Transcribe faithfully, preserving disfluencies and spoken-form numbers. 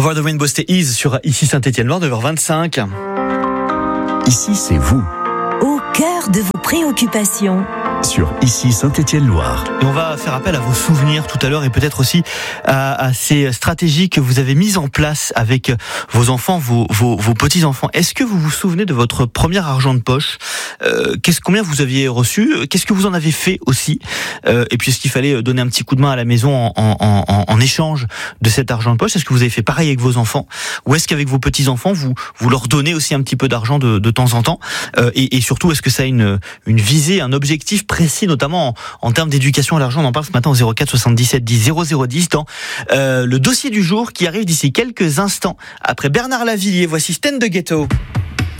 Over the Rainbow Stay Ease sur Ici Saint-Étienne-Loire, neuf heures vingt-cinq. Ici, c'est vous. Au cœur de vos préoccupations. Sur Ici Saint-Étienne-Loire. Et on va faire appel à vos souvenirs tout à l'heure et peut-être aussi à, à ces stratégies que vous avez mises en place avec vos enfants, vos, vos, vos petits-enfants. Est-ce que vous vous souvenez de votre premier argent de poche ? euh, qu'est-ce, Combien vous aviez reçu ? Qu'est-ce que vous en avez fait aussi ? euh, Et puis est-ce qu'il fallait donner un petit coup de main à la maison en, en, en, en échange de cet argent de poche ? Est-ce que vous avez fait pareil avec vos enfants ? Ou est-ce qu'avec vos petits-enfants, vous, vous leur donnez aussi un petit peu d'argent de, de temps en temps ? euh, et, et surtout, est-ce que ça a une, une visée, un objectif précis, notamment en, en termes d'éducation à l'argent? On en parle ce matin au zéro quatre soixante-dix-sept dix zéro zéro dix dans euh, le dossier du jour qui arrive d'ici quelques instants. Après Bernard Lavillier, voici Stand the Ghetto.